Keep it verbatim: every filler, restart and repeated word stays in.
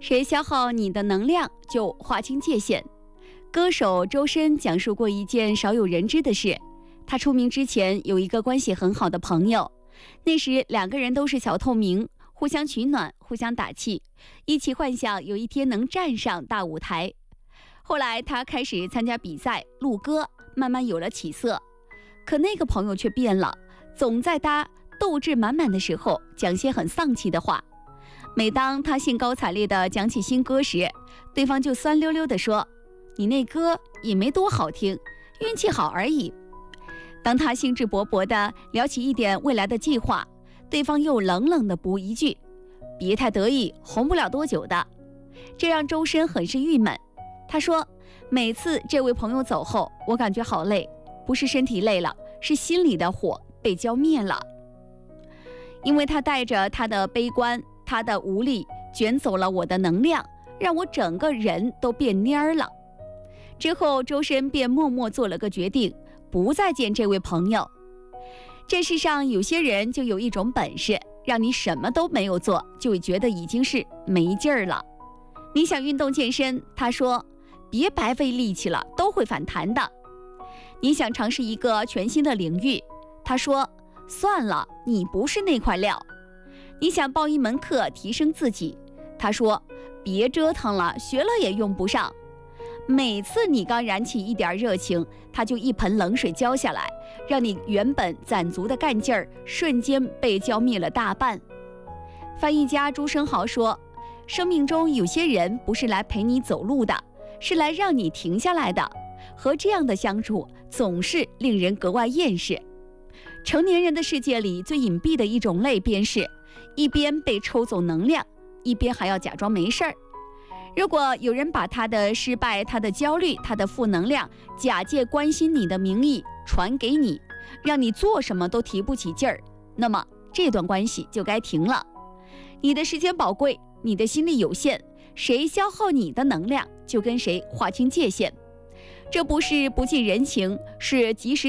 谁消耗你的能量，就划清界限。歌手周深讲述过一件少有人知的事，他出名之前有一个关系很好的朋友，那时两个人都是小透明，互相取暖，互相打气，一起幻想有一天能站上大舞台。后来他开始参加比赛录歌，慢慢有了起色。可那个朋友却变了，总在他斗志满满的时候讲些很丧气的话。每当他兴高采烈地讲起新歌时，对方就酸溜溜地说，你那歌也没多好听，运气好而已。当他兴致勃勃地聊起一点未来的计划，对方又冷冷地补一句，别太得意，红不了多久的。这让周深很是郁闷。他说，每次这位朋友走后，我感觉好累，不是身体累了，是心里的火被浇灭了。因为他带着他的悲观，他的无力卷走了我的能量，让我整个人都变蔫了。之后周深便默默做了个决定，不再见这位朋友。这世上有些人就有一种本事，让你什么都没有做，就会觉得已经是没劲儿了。你想运动健身，他说别白费力气了，都会反弹的。你想尝试一个全新的领域，他说算了，你不是那块料。你想报一门课提升自己，他说别折腾了，学了也用不上。每次你刚燃起一点热情，他就一盆冷水浇下来，让你原本攒足的干劲儿瞬间被浇灭了大半。翻译家朱生豪说，生命中有些人不是来陪你走路的，是来让你停下来的。和这样的相处总是令人格外厌世。成年人的世界里最隐蔽的一种累，便是一边被抽走能量，一边还要假装没事儿。如果有人把他的失败、他的焦虑、他的负能量，假借关心你的名义传给你，让你做什么都提不起劲儿，那么这段关系就该停了。你的时间宝贵，你的心力有限，谁消耗你的能量，就跟谁划清界限。这不是不近人情，是及时